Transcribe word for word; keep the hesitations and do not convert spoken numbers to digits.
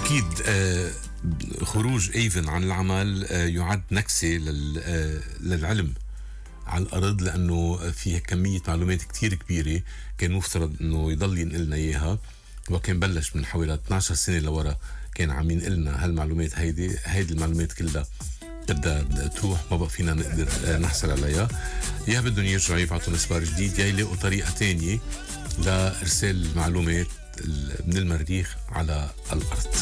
أكيد آه خروج إيفن عن العمل آه يعد نكسة لل آه للعلم على الأرض، لأنه فيها كمية معلومات كتير كبيرة كان مفترض أنه يضل ينقلنا إياها، وكان بلش من حوالي اثني عشر سنة لورا كان عم ينقلنا هالمعلومات. هيدي هيدي المعلومات كلها بدها تروح، ما بقى فينا نقدر آه نحصل عليها. يا بدهم يرجعوا يبعثوا مسبار جديد، يا يلاقوا طريقة تانية لإرسال المعلومات من المريخ على الأرض.